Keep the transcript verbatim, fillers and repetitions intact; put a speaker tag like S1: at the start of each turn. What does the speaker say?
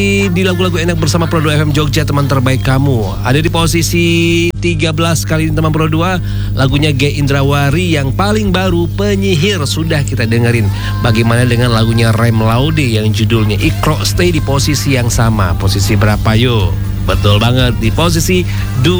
S1: di lagu-lagu enak bersama Pro dua F M Jogja, teman terbaik kamu. Ada di posisi tiga belas kali ini teman Pro dua, lagunya G Indrawari yang paling baru, Penyihir, sudah kita dengerin. Bagaimana dengan lagunya Rem Laude yang judulnya Ikro, stay di posisi yang sama. Posisi berapa yuk? Betul banget, di posisi dua.